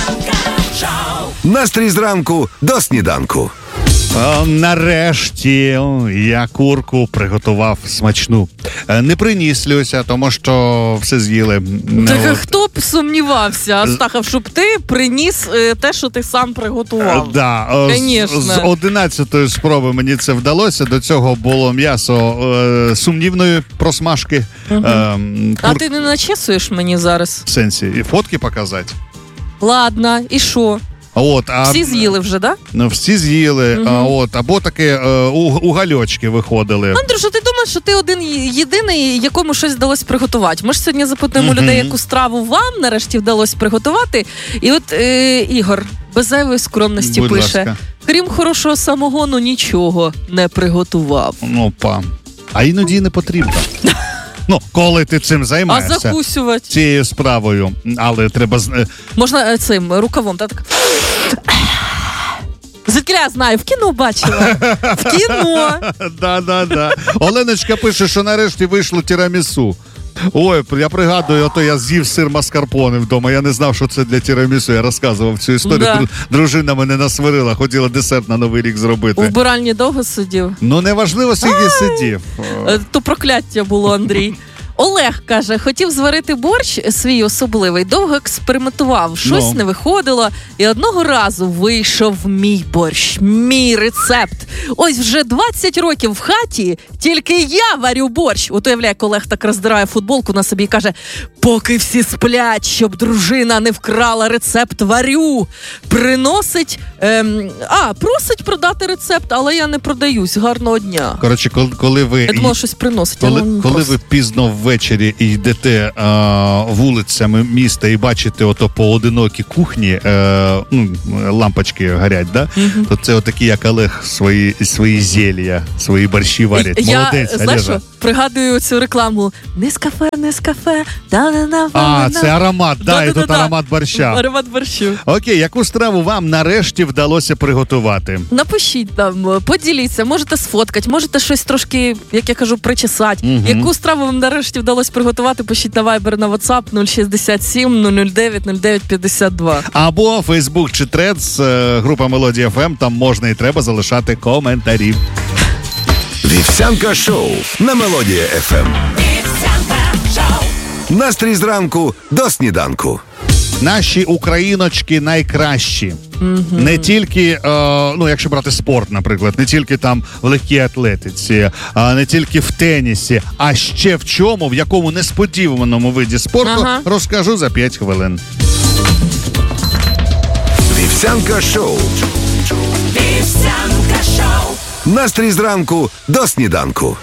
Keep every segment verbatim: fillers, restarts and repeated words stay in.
Настрій зранку до сніданку. О, нарешті я курку приготував смачну. Не приніс, Люся, тому що все з'їли. Так а хто б сумнівався, Астахов, щоб ти приніс е, те, що ти сам приготував? Да, Конечно. з, з одинадцятої спроби мені це вдалося. До цього було м'ясо е, сумнівної просмажки. Угу. Е, кур... А ти не начесуєш мені зараз? В сенсі, і фотки показати? Ладно, і що? От, а, всі з'їли вже, так? Да? Всі з'їли, угу. а, от, або таке е, угальочки виходили. Андрюша, ти думаєш, що ти один єдиний, якому щось вдалося приготувати? Ми ж сьогодні запитуємо угу. людей, яку страву вам нарешті вдалося приготувати. І от е, Ігор без зайвої скромності Будь пише, ласка. Крім хорошого самогону, нічого не приготував. Ну, па. А іноді не потрібно. Ну, коли ти цим займаєшся. А закусувати? Цією справою. Але треба... Можна цим рукавом, так? Звідки я знаю, в кіно бачила. В кіно. Да-да-да. Оленочка пише, що нарешті вийшло тірамісу. Ой, я пригадую, ото я з'їв сир маскарпоне вдома. Я не знав, що це для тірамісу. Я розказував цю історію. Да. Дружина мене насварила, хотіла десерт на Новий рік зробити. У вбиральні довго сидів? Ну, неважливо, скільки сидів. То прокляття було, Андрій. Олег каже, хотів зварити борщ свій особливий, довго експериментував, щось no. не виходило, і одного разу вийшов мій борщ, мій рецепт. Ось вже двадцять років в хаті, тільки я варю борщ. От уявляє, Олег так роздирає футболку на собі і каже, поки всі сплять, щоб дружина не вкрала рецепт, варю. Приносить, ем, а, просить продати рецепт, але я не продаюсь. Гарного дня. Коротше, коли, коли ви... Я думала, щось приносить. Коли, коли ви пізно ввечері йдете а, вулицями міста і бачите ото поодинокі кухні, а, ну, лампочки горять, да? Mm-hmm. То це отакі, як Олег, свої, свої зелья, свої борщі варять. Я, молодець, знаєш, Олежа. Пригадую цю рекламу. Нескафе, Нескафе. А, це аромат, да, і тут аромат борща. Аромат борщу. Окей, яку страву вам нарешті вдалося приготувати? Напишіть там, поділіться, можете сфоткати, можете щось трошки, як я кажу, причесати. Угу. Яку страву вам нарешті вдалося приготувати, пишіть на Viber, на WhatsApp нуль шістдесят сім нуль нуль дев'ять нуль дев'ять п'ятдесят два. Або Facebook чи Threads, група Мелодія еф ем, там можна і треба залишати коментарі. Вівсянка шоу на Мелодія еф ем. Настрій зранку до сніданку. Наші україночки найкращі. Mm-hmm. Не тільки, е, ну, якщо брати спорт, наприклад, не тільки там в легкій атлетиці, а не тільки в тенісі, а ще в чому, в якому несподіваному виді спорту, ага. розкажу за п'ять хвилин. Вівсянка шоу. Вівсянка шоу. Настрій зранку до сніданку.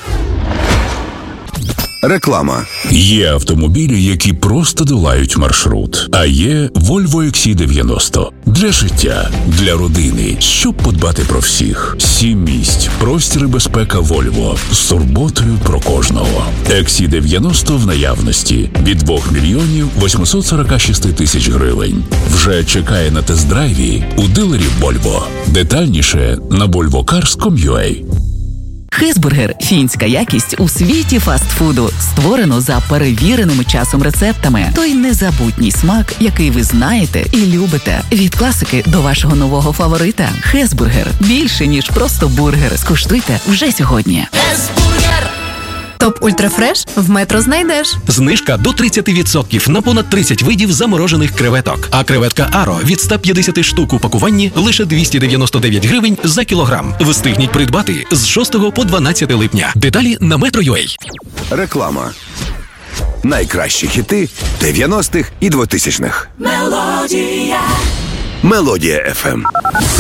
Реклама. Є автомобілі, які просто долають маршрут. А є Volvo ікс сі дев'яносто. Для життя, для родини, щоб подбати про всіх. Сім місць, простір і безпека Volvo. З турботою про кожного. ікс сі дев'яносто в наявності. Від два мільйони вісімсот сорок шість тисяч гривень. Вже чекає на тест-драйві у дилерів Volvo. Детальніше на volvo cars крапка ком крапка ю а. Хезбургер – фінська якість у світі фастфуду. Створено за перевіреними часом рецептами. Той незабутній смак, який ви знаєте і любите. Від класики до вашого нового фаворита. Хезбургер – більше, ніж просто бургер. Скуштуйте вже сьогодні. Хезбургер. Топ Ультрафреш в Метро знайдеш. Знижка до тридцять відсотків на понад тридцять видів заморожених креветок. А креветка Аро від сто п'ятдесят штук у пакуванні лише двісті дев'яносто дев'ять гривень за кілограм. Встигніть придбати з шостого по дванадцяте липня. Деталі на метро крапка ю а. Реклама. Найкращі хіти дев'яностих і двотисячних. Мелодія. Мелодія еф ем.